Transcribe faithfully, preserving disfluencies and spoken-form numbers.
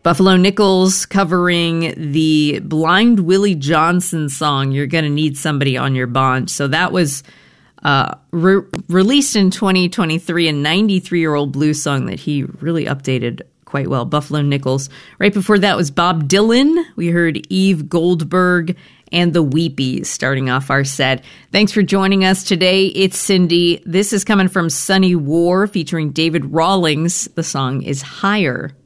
Buffalo Nichols covering the Blind Willie Johnson song, You're Gonna Need Somebody on Your Bond. So that was uh, re- released in twenty twenty-three, a ninety-three-year-old blues song that he really updated quite well. Buffalo Nichols. Right before that was Bob Dylan. We heard Eve Goldberg and the Weepies starting off our set. Thanks for joining us today. It's Cindy. This is coming from Sunny War featuring David Rawlings. The song is Higher.